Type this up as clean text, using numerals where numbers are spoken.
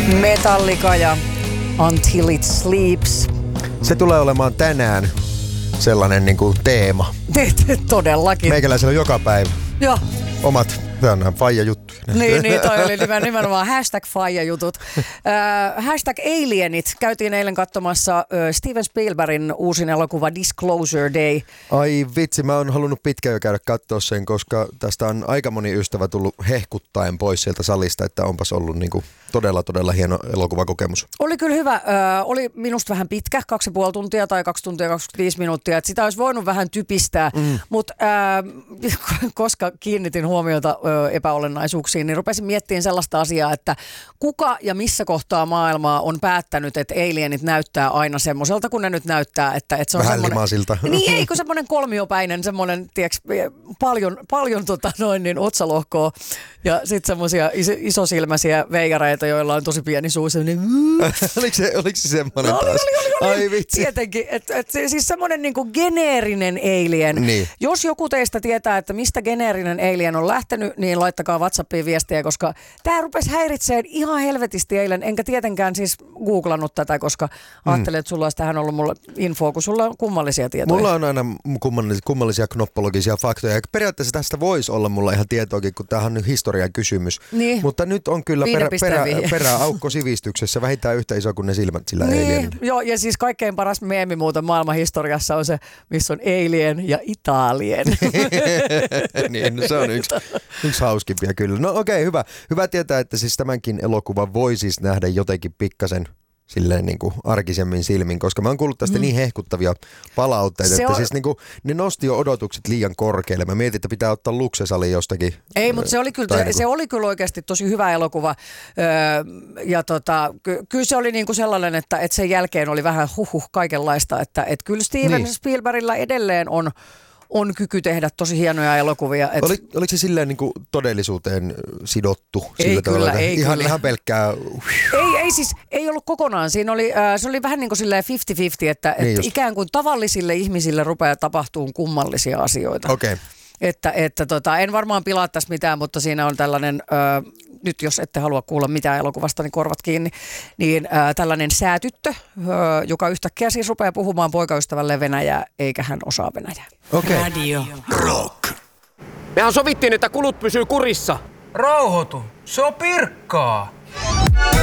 Metallica ja Until It Sleeps. Se tulee olemaan tänään sellainen niinku teema. Todellakin. Meikäläisellä on joka päivä Joo. omat faija-juttuja. Niin, toi oli nimenomaan #faija-jutut. #alienit. Käytiin eilen katsomassa Steven Spielbergin uusin elokuva Disclosure Day. Ai vitsi, mä oon halunnut pitkään jo käydä katsoa sen, koska tästä on aika moni ystävä tullut hehkuttaen pois sieltä salista, että onpas ollut niinku todella hieno elokuvakokemus. Oli kyllä hyvä. Oli minusta vähän pitkä, 2,5 tuntia tai 2 tuntia 25 minuuttia. Et sitä olisi voinut vähän typistää, mutta koska kiinnitin huomiota epäolennaisuuksiin, niin rupesin miettimään sellaista asiaa, että kuka ja missä kohtaa maailmaa on päättänyt, että alienit näyttää aina semmoiselta, kun ne nyt näyttää. Että se on vähän limaasilta. Niin, eikö semmoinen kolmiopäinen, semmoinen, tiedätkö, paljon niin otsalohkoa ja sitten semmoisia isosilmäisiä veijareita, joilla on tosi pieni suu. Oliko se semmoinen taas? Oli. Ai vitsi. Tietenkin. Siis semmoinen niinku geneerinen alien. Niin. Jos joku teistä tietää, että mistä geneerinen alien on lähtenyt, niin laittakaa WhatsAppiin viestiä, koska tämä rupesi häiritseen ihan helvetisti eilen. Enkä tietenkään siis googlannut tätä, koska ajattelin, että sulla olisi tähän ollut mulle infoa, kun sulla on kummallisia tietoja. Mulla on aina kummallisia knoppologisia faktoja. Periaatteessa tästä voisi olla mulla ihan tietoakin, kun tämähän on nyt historian kysymys. Niin. Mutta nyt on kyllä peräaukko sivistyksessä vähintään yhtä iso kuin ne silmät sillä alienilla. Joo, ja siis kaikkein paras meemi muuten maailman historiassa on se, missä on alien ja Italien. Niin, no se on yksi hauskimpia kyllä. No okei, hyvä tietää, että siis tämänkin elokuvan voi siis nähdä jotenkin pikkasen silleen niin kuin arkisemmin silmin, koska mä oon kuullut tästä niin hehkuttavia palautteita, että siis niin kuin, ne nosti jo odotukset liian korkealle. Mä mietin, että pitää ottaa luksesali jostakin. Ei, mutta se oli kyllä oikeasti tosi hyvä elokuva. Ja kyllä se oli niin kuin sellainen, että sen jälkeen oli vähän kaikenlaista, että kyllä Steven Spielbergillä edelleen on kyky tehdä tosi hienoja elokuvia. Oliko se silleen niin kuin todellisuuteen sidottu? Ei kyllä, ihan pelkkää. Ei ollut kokonaan. Siinä oli, se oli vähän niin kuin silleen 50-50, että ikään kuin tavallisille ihmisille rupeaa tapahtumaan kummallisia asioita. Okei. Että en varmaan pilaa tässä mitään, mutta siinä on tällainen, nyt jos ette halua kuulla mitään elokuvasta, niin korvat kiinni, niin tällainen säätyttö, joka yhtäkkiä siis rupeaa puhumaan poikaystävälle venäjää, eikä hän osaa venäjää. Okay. Radio Rock. Mehän sovittiin, että kulut pysyy kurissa. Rauhoitu, se on pirkkaa.